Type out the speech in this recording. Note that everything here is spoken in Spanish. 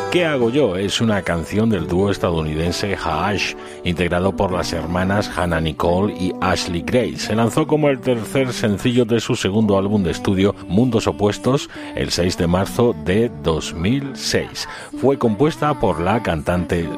¿Qué hago yo? Es una canción del dúo estadounidense Haash, integrado por las hermanas Hannah Nicole y Ashley Grace. Se lanzó como el tercer sencillo de su segundo álbum de estudio, Mundos Opuestos, el 6 de marzo de 2006. Fue compuesta por la cantante